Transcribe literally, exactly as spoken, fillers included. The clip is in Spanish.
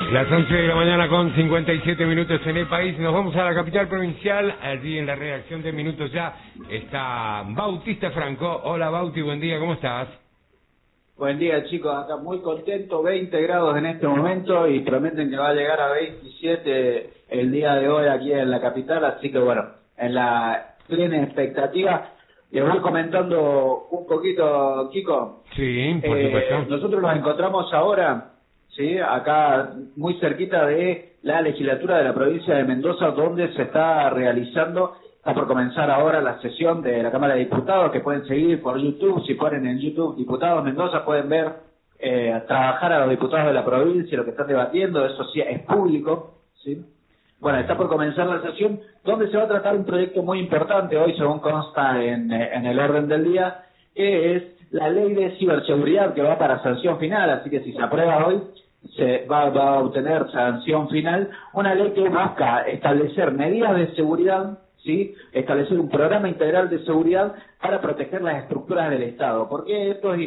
Las once de la mañana con cincuenta y siete minutos en el país. Nos vamos a la capital provincial. Allí en la redacción de Minutos Ya está Bautista Franco. Hola Bauti, buen día, ¿cómo estás? Buen día chicos, acá muy contento, veinte grados en este momento y prometen que va a llegar a veintisiete el día de hoy aquí en la capital, así que bueno, en la plena expectativa. Les voy comentando un poquito, Kiko. Sí, por eh, supuesto. Nosotros nos encontramos ahora, sí, acá muy cerquita de la legislatura de la provincia de Mendoza, donde se está realizando, está por comenzar ahora la sesión de la Cámara de Diputados, que pueden seguir por YouTube. Si ponen en YouTube Diputados Mendoza pueden ver eh, trabajar a los diputados de la provincia, lo que están debatiendo, eso sí es público, ¿sí? Bueno, está por comenzar la sesión, donde se va a tratar un proyecto muy importante hoy, según consta en, en el orden del día, que es la ley de ciberseguridad, que va para sanción final, así que si se aprueba hoy, se va, va a obtener sanción final, una ley que busca establecer medidas de seguridad, ¿sí? Establecer un programa integral de seguridad para proteger las estructuras del Estado. ¿Por qué esto es